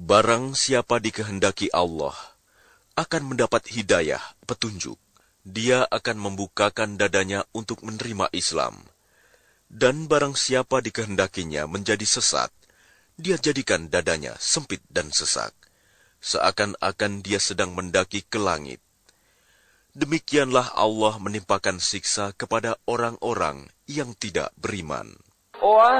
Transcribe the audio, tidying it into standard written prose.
Barang siapa dikehendaki Allah akan mendapat hidayah, petunjuk. Dia akan membukakan dadanya untuk menerima Islam. Dan barang siapa dikehendakinya menjadi sesat, dia jadikan dadanya sempit dan sesak, seakan-akan dia sedang mendaki ke langit. Demikianlah Allah menimpakan siksa kepada orang-orang yang tidak beriman.